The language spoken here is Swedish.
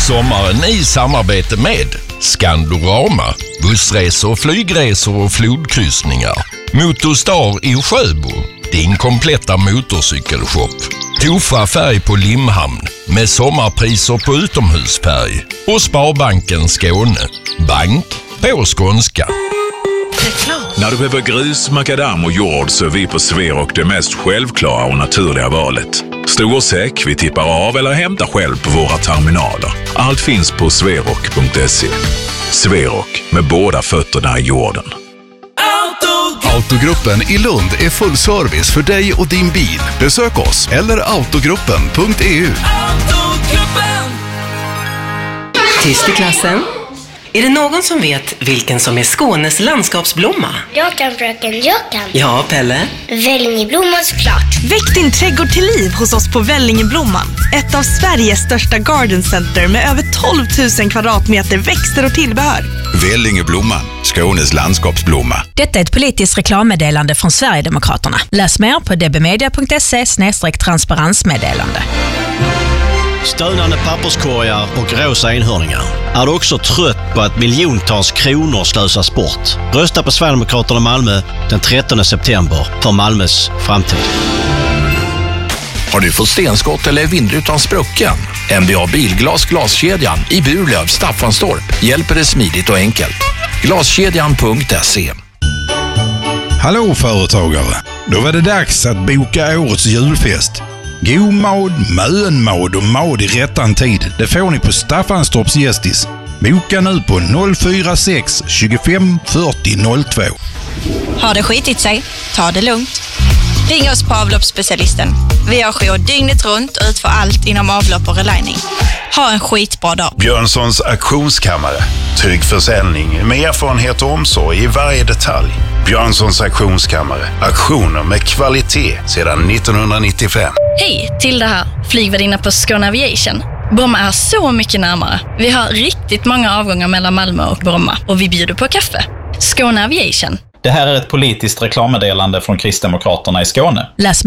Sommaren i samarbete med Skandorama, bussresor, flygresor och flodkryssningar. Motorstar i Sjöbo, din kompletta motorcykelshop. Tofa färg på Limhamn med sommarpriser på utomhusfärg. Och Sparbanken Skåne, bank på skånska. När du behöver grus, makadam och jord så är vi på Sverok det mest självklara och naturliga valet. Stor och säck, vi tippar av eller hämtar själv på våra terminaler. Allt finns på sverok.se. Sverok, med båda fötterna i jorden. Autogruppen i Lund är full service för dig och din bil. Besök oss eller autogruppen.eu. Tyst i klassen. Är det någon som vet vilken som är Skånes landskapsblomma? Jag kan, fröken, jag kan. Ja, Pelle? Vällingeblomman såklart. Väck din trädgård till liv hos oss på Vällingeblomman. Ett av Sveriges största garden center med över 12 000 kvadratmeter växter och tillbehör. Vällingeblomman, Skånes landskapsblomma. Detta är ett politiskt reklammeddelande från Sverigedemokraterna. Läs mer på dbmedia.se/transparensmeddelande. Stönande papperskorgar och rosa enhörningar. Är du också trött på att miljontals kronor slösas bort? Rösta på Sverigedemokraterna Malmö den 13 september för Malmös framtid. Har du fått stenskott eller vindrutan sprucken? MBA Bilglas glaskedjan i Burlöv, Staffanstorp hjälper dig smidigt och enkelt. Glaskedjan.se. Hallå företagare! Då var det dags att boka årets julfest. God mad, mönmad och mad i rättan tid. Det får ni på Staffanstorps Gästis. Boka nu på 046 25 40 02. Har det skitit sig? Ta det lugnt. Ring oss på avloppsspecialisten. Vi har jour dygnet runt och utför allt inom avlopp och relining. Ha en skitbra dag. Björnssons auktionskammare. Trygg försäljning med erfarenhet och omsorg i varje detalj. Björnssons auktionskammare. Auktioner med kvalitet sedan 1995. Hej, Tilda här. Flygvärdinna på Skåne Aviation. Bromma är så mycket närmare. Vi har riktigt många avgångar mellan Malmö och Bromma. Och vi bjuder på kaffe. Skåne Aviation. Det här är ett politiskt reklammeddelande från Kristdemokraterna i Skåne. Läs